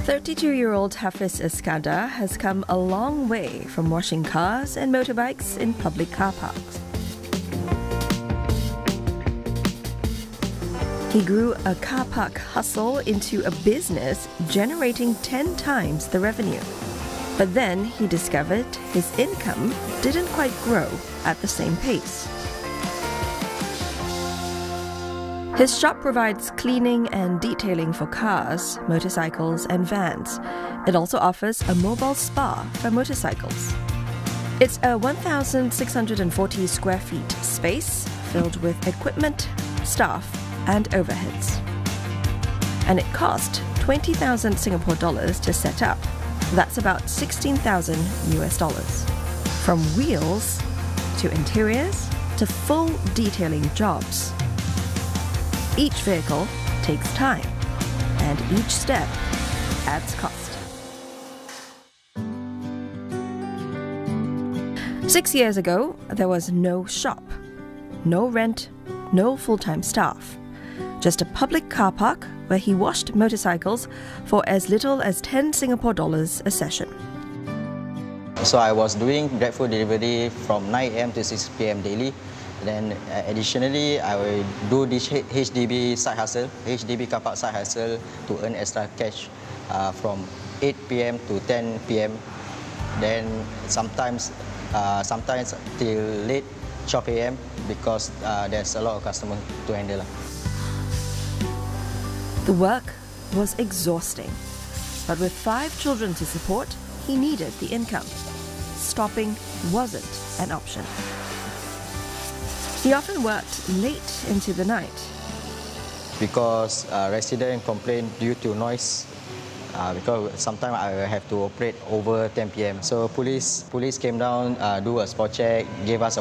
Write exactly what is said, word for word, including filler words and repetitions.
thirty-two-year-old Hafiz Iskandar has come a long way from washing cars and motorbikes in public car parks. He grew a car park hustle into a business generating ten times the revenue. But then he discovered his income didn't quite grow at the same pace. His shop provides cleaning and detailing for cars, motorcycles, and vans. It also offers a mobile spa for motorcycles. It's a one thousand six hundred forty square feet space filled with equipment, staff, and overheads. And it cost twenty thousand Singapore dollars to set up. That's about sixteen thousand U S dollars. From wheels to interiors to full detailing jobs. Each vehicle takes time, and each step adds cost. Six years ago, there was no shop, no rent, no full-time staff. Just a public car park where he washed motorcycles for as little as ten Singapore dollars a session. So I was doing GrabFood delivery from nine A M to six P M daily. Then uh, additionally, I will do this H D B side hustle, H D B car park side hustle to earn extra cash uh, from eight P M to ten P M Then sometimes, uh, sometimes till late twelve A M because uh, there's a lot of customers to handle. The work was exhausting, but with five children to support, he needed the income. Stopping wasn't an option. He often worked late into the night. Because uh, residents complain due to noise, uh, because sometimes I have to operate over ten P M So police police came down, uh, do a spot check, gave us a